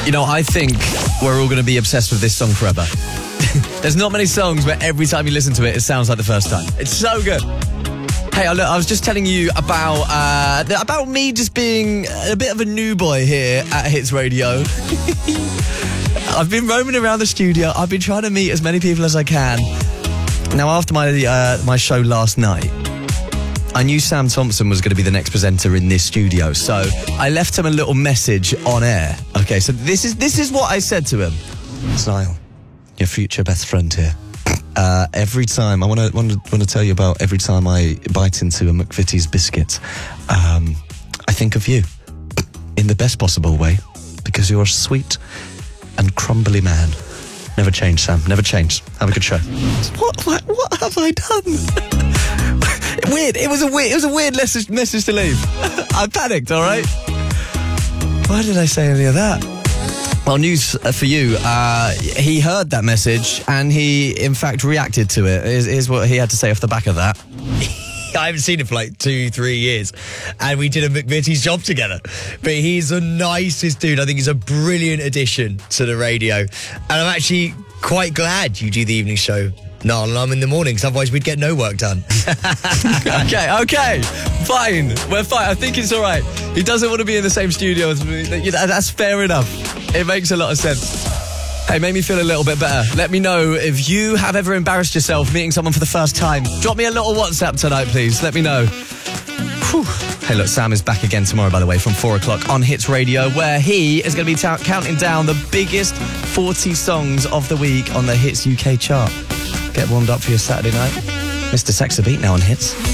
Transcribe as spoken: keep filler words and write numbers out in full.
You know, I think we're all going to be obsessed with this song forever. There's not many songs where every time you listen to it, it sounds like the first time. It's so good. Hey, look, I was just telling you about uh, about me just being a bit of a new boy here at Hits Radio. I've been roaming around the studio. I've been trying to meet as many people as I can. Now, after my uh, my show last night, I knew Sam Thompson was going to be the next presenter in this studio, so I left him a little message on air. Okay, so this is this is what I said to him. Niall, your future best friend here. Uh, every time, I want to want to want to tell you about every time I bite into a McVitie's biscuit, um, I think of you in the best possible way, because you're a sweet and crumbly man. Never change, Sam. Never change. Have a good show. What? What, what have I done? Weird. It was a weird. It was a weird message, message to leave. I panicked. All right. Why did I say any of that? Well, news for you. Uh, he heard that message and he, in fact, reacted to it. Here's, here's what he had to say off the back of that. I haven't seen him for like two, three years. And we did a McVitie's job together. But he's the nicest dude. I think he's a brilliant addition to the radio. And I'm actually quite glad you do the evening show, Niall, and I'm in the morning, because otherwise we'd get no work done. okay, okay. Fine. We're fine. I think it's all right. He doesn't want to be in the same studio as me. You know, that's fair enough. It makes a lot of sense. Hey, make me feel a little bit better. Let me know if you have ever embarrassed yourself meeting someone for the first time. Drop me a little WhatsApp tonight, please. Let me know. Whew. Hey, look, Sam is back again tomorrow, by the way, from four o'clock on Hits Radio, where he is going to be ta- counting down the biggest forty songs of the week on the Hits U K chart. Get warmed up for your Saturday night. Mister Saxabeat now on Hits.